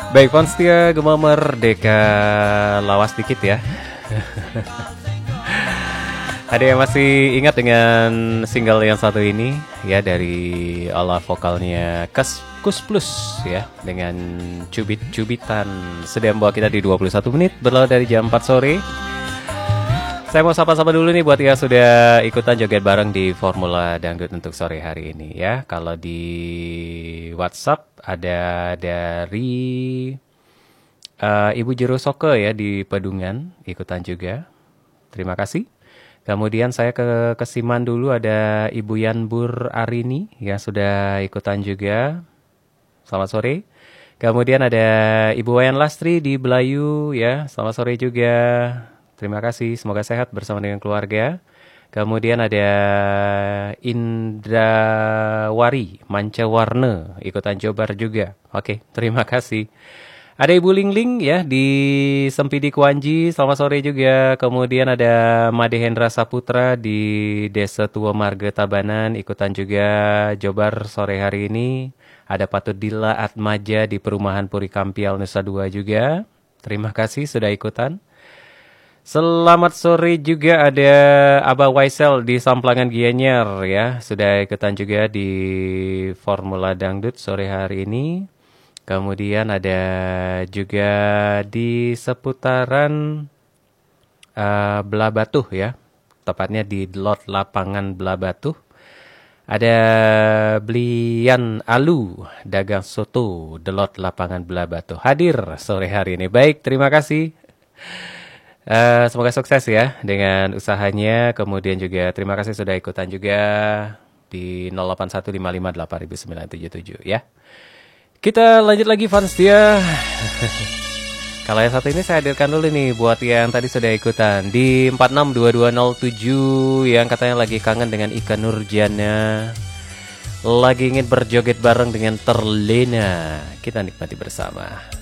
Baik, Ponstia Gema Merdeka, lawas dikit ya. Ada yang masih ingat dengan single yang satu ini ya, dari olah vokalnya Kus Plus ya, dengan cubit-cubitan. Sudah membawa kita di 21 menit berlalu dari jam 4 sore. Saya mau sapa-sapa dulu nih buat yang sudah ikutan joget bareng di Formula Dangdut untuk sore hari ini ya. Kalau di WhatsApp ada dari Ibu Jero Soke ya di Pedungan ikutan juga. Terima kasih. Kemudian saya ke Kesiman dulu, ada Ibu Yanbur Arini yang sudah ikutan juga. Selamat sore. Kemudian ada Ibu Wayan Lastri di Belayu ya. Selamat sore juga. Terima kasih, semoga sehat bersama dengan keluarga. Kemudian ada Indrawari Mancawarna ikutan Jobar juga. Oke, terima kasih. Ada Ibu Lingling ya di Sempidi Kuanji, selamat sore juga. Kemudian ada Made Hendra Saputra di Desa Tua Marga Tabanan ikutan juga Jobar sore hari ini. Ada Patut Dila Atmaja di Perumahan Puri Kampial Nusa Dua juga. Terima kasih sudah ikutan. Selamat sore juga ada Abah Waisel di Samplangan Gianyar ya. Sudah ikutan juga di Formula Dangdut sore hari ini. Kemudian ada juga di seputaran Belabatuh ya. Tepatnya di lot lapangan Belabatuh. Ada Blian Alu, dagang soto, delot lapangan Belabatuh. Hadir sore hari ini. Baik, terima kasih. Semoga sukses ya dengan usahanya. Kemudian juga terima kasih sudah ikutan juga di 0815589977 ya. Kita lanjut lagi fans dia. Kalau yang satu ini saya hadirkan dulu nih buat yang tadi sudah ikutan di 462207 yang katanya lagi kangen dengan Ika Nurjana, lagi ingin berjoget bareng dengan Terlena. Kita nikmati bersama.